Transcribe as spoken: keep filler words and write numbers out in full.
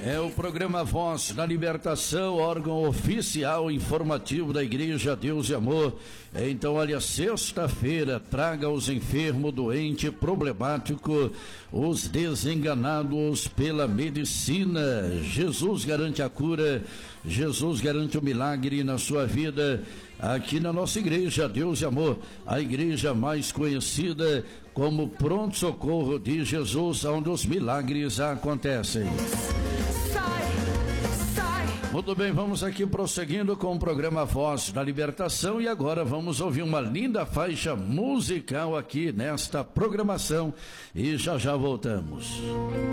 É o programa Voz da Libertação, órgão oficial informativo da Igreja Deus e Amor. Então, olha, sexta-feira, traga os enfermos, doente, problemático, os desenganados pela medicina. Jesus garante a cura, Jesus garante o milagre na sua vida. Aqui na nossa Igreja Deus e Amor, a igreja mais conhecida como pronto-socorro de Jesus, onde os milagres acontecem. Muito bem, vamos aqui prosseguindo com o programa Voz da Libertação e agora vamos ouvir uma linda faixa musical aqui nesta programação e já já voltamos.